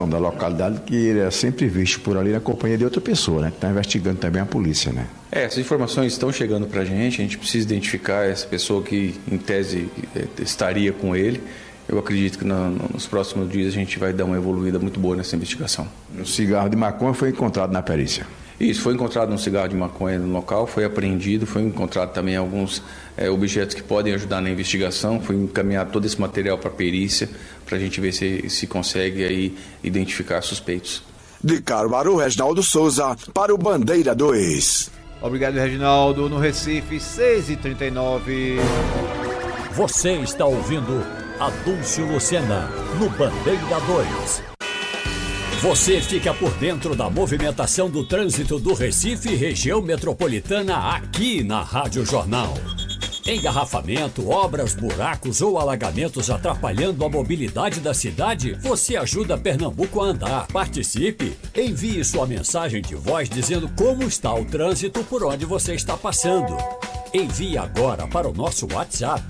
Da localidade, que ele é sempre visto por ali na companhia de outra pessoa, né? Que está investigando também a polícia, né? Essas informações estão chegando para a gente precisa identificar essa pessoa que, em tese, estaria com ele. Eu acredito que nos próximos dias a gente vai dar uma evoluída muito boa nessa investigação. O cigarro de maconha foi encontrado na perícia? Isso, foi encontrado um cigarro de maconha no local, foi apreendido, foi encontrado também alguns objetos que podem ajudar na investigação, foi encaminhado todo esse material para a perícia, para a gente ver se consegue aí identificar suspeitos. De Caruaru, Reginaldo Souza, para o Bandeira 2. Obrigado, Reginaldo. No Recife, 6h39. Você está ouvindo Adúlcio Lucena, no Bandeira 2. Você fica por dentro da movimentação do trânsito do Recife e região metropolitana aqui na Rádio Jornal. Engarrafamento, obras, buracos ou alagamentos atrapalhando a mobilidade da cidade? Você ajuda Pernambuco a andar. Participe! Envie sua mensagem de voz dizendo como está o trânsito por onde você está passando. Envie agora para o nosso WhatsApp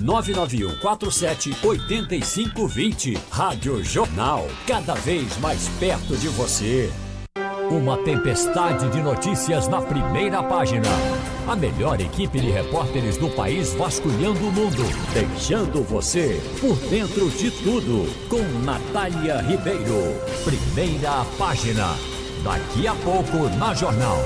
991478520. Rádio Jornal, cada vez mais perto de você. Uma tempestade de notícias na primeira página. A melhor equipe de repórteres do país vasculhando o mundo, deixando você por dentro de tudo. Com Natália Ribeiro. Primeira página. Daqui a pouco na Jornal.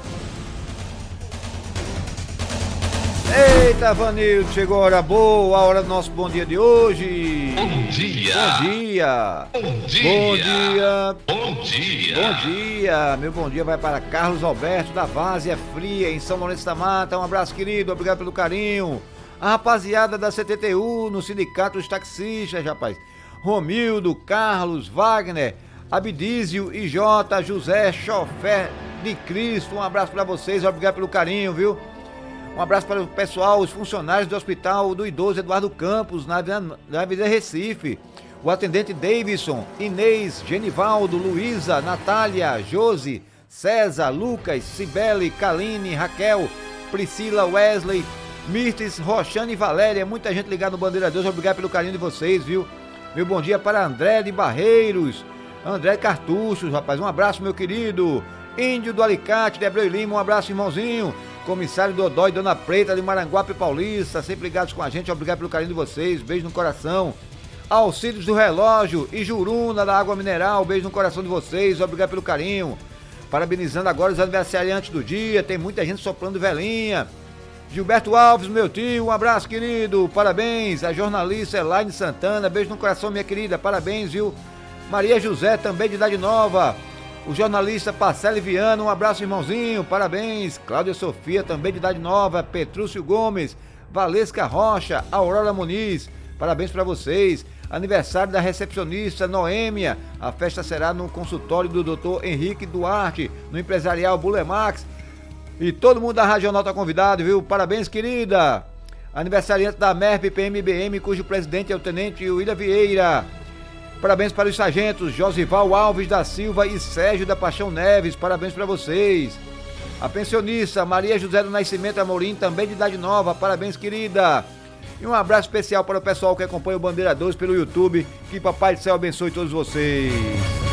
Eita, Vanildo, chegou a hora boa, a hora do nosso bom dia de hoje. Bom dia. Bom dia. Bom dia. Bom dia. Bom dia. Bom dia. Meu bom dia vai para Carlos Alberto da Várzea Fria, em São Lourenço da Mata. Um abraço, querido, obrigado pelo carinho. A rapaziada da CTTU, no Sindicato dos Taxistas, rapaz. Romildo, Carlos, Wagner, Abdísio e Jota, José, chofer de Cristo. Um abraço para vocês, obrigado pelo carinho, viu? Um abraço para o pessoal, os funcionários do Hospital do Idoso Eduardo Campos, na Avenida Recife. O atendente Davidson, Inês, Genivaldo, Luísa, Natália, Josi, César, Lucas, Cibele, Kaline, Raquel, Priscila, Wesley, Mirtes, Roxane e Valéria. Muita gente ligada no Bandeira 2, obrigado pelo carinho de vocês, viu? Meu bom dia para André de Barreiros, André Cartuchos, rapaz, um abraço, meu querido. Índio do Alicate, de Abreu e Lima, um abraço, irmãozinho. Comissário Dodói, Dona Preta de Maranguape Paulista, sempre ligados com a gente, obrigado pelo carinho de vocês, beijo no coração. Alcides do Relógio e Juruna da Água Mineral, beijo no coração de vocês, obrigado pelo carinho. Parabenizando agora os aniversariantes do dia, tem muita gente soprando velhinha. Gilberto Alves, meu tio, um abraço, querido, parabéns. A jornalista Elaine Santana, beijo no coração, minha querida, parabéns, viu. Maria José, também de idade nova. O jornalista Parcele Viana, um abraço, irmãozinho, parabéns. Cláudia Sofia, também de idade nova. Petrúcio Gomes, Valesca Rocha, Aurora Muniz, parabéns para vocês. Aniversário da recepcionista Noêmia, a festa será no consultório do Dr. Henrique Duarte, no Empresarial Bulemax. E todo mundo da Regional tá convidado, viu? Parabéns, querida. Aniversariante da MERP PMBM, cujo presidente é o Tenente William Vieira. Parabéns para os sargentos Josival Alves da Silva e Sérgio da Paixão Neves, parabéns para vocês. A pensionista Maria José do Nascimento Amorim, também de idade nova, parabéns, querida. E um abraço especial para o pessoal que acompanha o Bandeira 2 pelo YouTube, que Papai do Céu abençoe todos vocês.